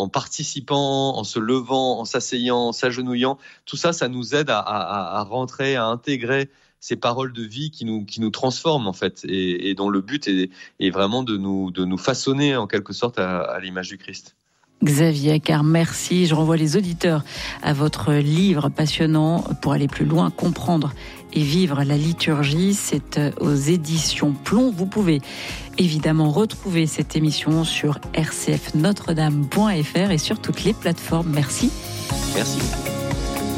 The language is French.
en participant, en se levant, en s'asseyant, en s'agenouillant. Tout ça, ça nous aide à rentrer, à intégrer ces paroles de vie qui nous transforment en fait, et dont le but est vraiment de nous façonner en quelque sorte à l'image du Christ. Xavier Accart, merci. Je renvoie les auditeurs à votre livre passionnant pour aller plus loin, comprendre et vivre la liturgie. C'est aux éditions Plomb. Vous pouvez évidemment retrouver cette émission sur rcfnotredame.fr et sur toutes les plateformes. Merci. Merci.